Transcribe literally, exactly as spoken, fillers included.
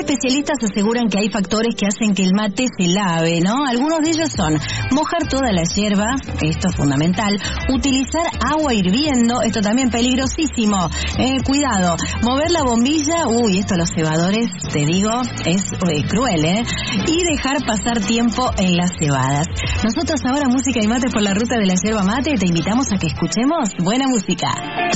especialistas aseguran que hay factores que hacen que el mate se lave, ¿no? Algunos de ellos son mojar toda la hierba, esto es fundamental, utilizar agua hirviendo, esto también peligrosísimo, eh, cuidado, mover la bombilla, uy, esto a los cebadores, te digo, es eh, cruel, ¿eh? Y dejar pasar tiempo en las cebadas. Nosotros ahora, música y mate por la ruta de la yerba mate, te invitamos a que escuchemos buena música.